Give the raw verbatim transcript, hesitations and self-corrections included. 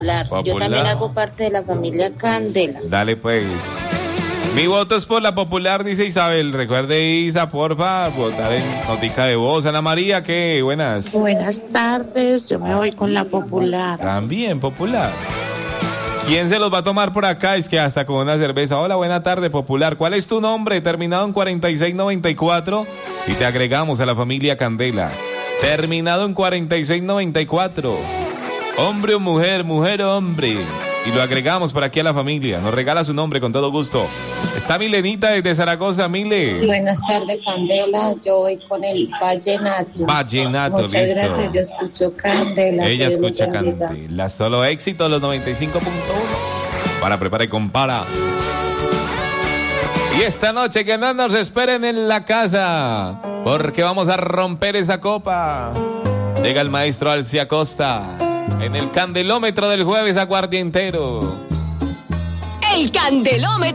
Popular. Yo también hago parte de la familia Candela. Dale pues. Mi voto es por la Popular, dice Isabel. Recuerde, Isa, porfa, votar en notica de voz. Ana María, ¿qué? Buenas. Buenas tardes, yo me voy con la Popular. También Popular. ¿Quién se los va a tomar por acá? Es que hasta con una cerveza. Hola, buena tarde, Popular. ¿Cuál es tu nombre? Terminado en cuarenta y seis noventa y cuatro. Y te agregamos a la familia Candela. Terminado en cuarenta y seis noventa y cuatro. Hombre o mujer, mujer o hombre. Y lo agregamos por aquí a la familia. Nos regala su nombre con todo gusto. Está Milenita desde Zaragoza. Mile. Buenas tardes, Candela. Yo voy con el vallenato. Vallenato, Muchas listo. gracias. Yo escucho Candela. Ella que escucha Dios bendiga. Candela. Solo éxito, los noventa y cinco punto uno. Para, prepara y compara. Y esta noche que no nos esperen en la casa, porque vamos a romper esa copa. Llega el maestro Alcia Costa en el candelómetro del jueves aguardientero. El candelómetro.